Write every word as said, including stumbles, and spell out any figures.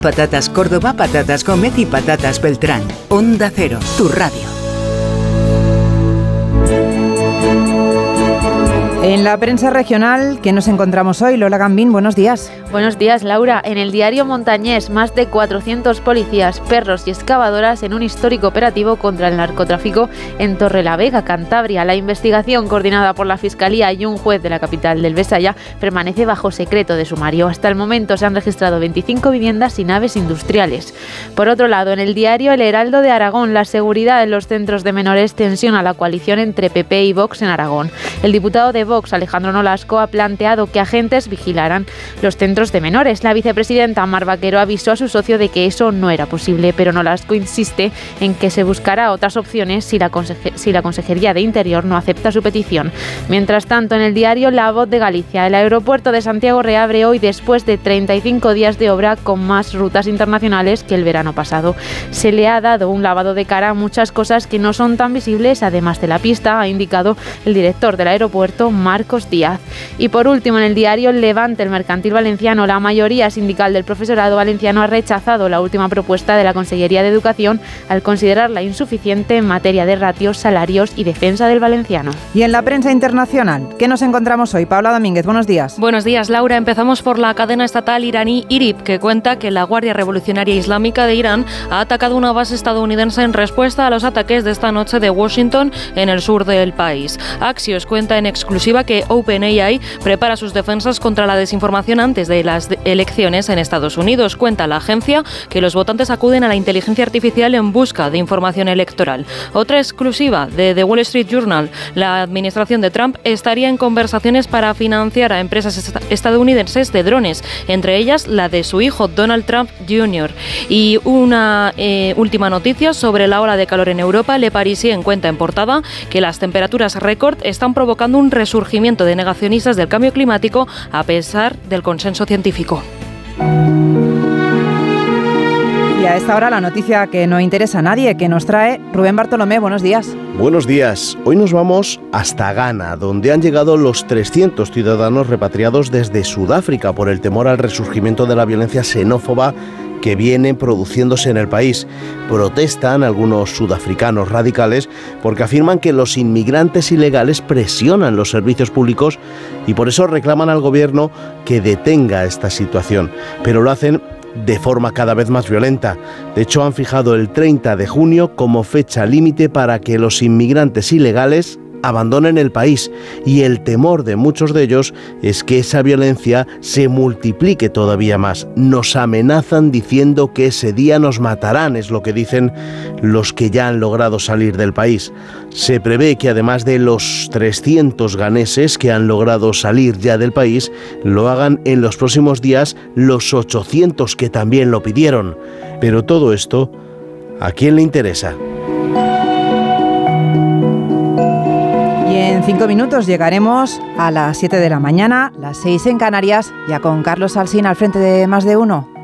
Patatas Córdoba, Patatas Gómez y Patatas Beltrán. Onda Cero, tu radio. En la prensa regional, ¿qué nos encontramos hoy? Lola Gambín, buenos días. Buenos días, Laura. En el diario Montañés, más de cuatrocientos policías, perros y excavadoras en un histórico operativo contra el narcotráfico en Torrelavega, Cantabria. La investigación, coordinada por la Fiscalía y un juez de la capital del Besaya, permanece bajo secreto de sumario. Hasta el momento se han registrado veinticinco viviendas y naves industriales. Por otro lado, en el diario El Heraldo de Aragón, la seguridad en los centros de menores tensiona la coalición entre P P y Vox en Aragón. El diputado de Vox, Alejandro Nolasco, ha planteado que agentes vigilaran los centros de menores. La vicepresidenta Mar Vaquero avisó a su socio de que eso no era posible, pero Nolasco insiste en que se buscará otras opciones si la, conseje- si la Consejería de Interior no acepta su petición. Mientras tanto, en el diario La Voz de Galicia, el aeropuerto de Santiago reabre hoy después de treinta y cinco días de obra con más rutas internacionales que el verano pasado. Se le ha dado un lavado de cara a muchas cosas que no son tan visibles, además de la pista, ha indicado el director del aeropuerto, Marcos Díaz. Y por último, en el diario Levante, el Mercantil Valenciano, la mayoría sindical del profesorado valenciano ha rechazado la última propuesta de la Consellería de Educación al considerarla insuficiente en materia de ratios, salarios y defensa del valenciano. Y en la prensa internacional, ¿qué nos encontramos hoy? Paula Domínguez, buenos días. Buenos días, Laura. Empezamos por la cadena estatal iraní I R I B, que cuenta que la Guardia Revolucionaria Islámica de Irán ha atacado una base estadounidense en respuesta a los ataques de esta noche de Washington en el sur del país. Axios cuenta en exclusiva que OpenAI prepara sus defensas contra la desinformación antes de las elecciones en Estados Unidos. Cuenta la agencia que los votantes acuden a la inteligencia artificial en busca de información electoral. Otra exclusiva de The Wall Street Journal: la administración de Trump estaría en conversaciones para financiar a empresas est- estadounidenses de drones, entre ellas la de su hijo Donald Trump junior Y una eh, última noticia sobre la ola de calor en Europa. Le Parisien cuenta en portada que las temperaturas récord están provocando un resurgimiento de negacionistas del cambio climático a pesar del consenso científico. Y a esta hora la noticia que no interesa a nadie, que nos trae Rubén Bartolomé. Buenos días. Buenos días. Hoy nos vamos hasta Ghana, donde han llegado los trescientos ciudadanos repatriados desde Sudáfrica por el temor al resurgimiento de la violencia xenófoba que viene produciéndose en el país. Protestan algunos sudafricanos radicales porque afirman que los inmigrantes ilegales presionan los servicios públicos y por eso reclaman al gobierno que detenga esta situación. Pero lo hacen de forma cada vez más violenta. De hecho, han fijado el treinta de junio como fecha límite para que los inmigrantes ilegales abandonen el país, y el temor de muchos de ellos es que esa violencia se multiplique todavía más. Nos amenazan diciendo que ese día nos matarán, es lo que dicen los que ya han logrado salir del país. Se prevé que además de los trescientos ganeses que han logrado salir ya del país, lo hagan en los próximos días los ochocientos que también lo pidieron. Pero todo esto, ¿a quién le interesa? Y en cinco minutos llegaremos a las siete de la mañana, las seis en Canarias, ya con Carlos Alsina al frente de Más de Uno.